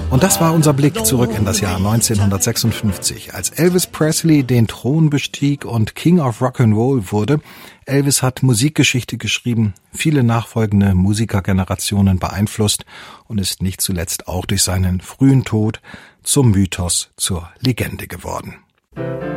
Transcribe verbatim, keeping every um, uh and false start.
Und das war unser Blick zurück in das Jahr neunzehnhundertsechsundfünfzig, als Elvis Presley den Thron bestieg und King of Rock'n'Roll wurde. Elvis hat Musikgeschichte geschrieben, viele nachfolgende Musikergenerationen beeinflusst und ist nicht zuletzt auch durch seinen frühen Tod zum Mythos, zur Legende geworden.